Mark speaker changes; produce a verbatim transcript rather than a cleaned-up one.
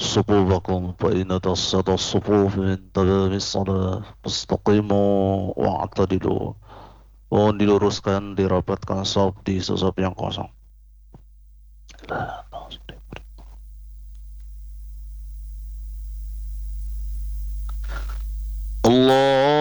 Speaker 1: صفوفكم فإن توسط الصفوف من تمام الصلاة واستقيموا wa'tadilu. Mohon diluruskan, dirapatkan saf di sesaf yang kosong. Allah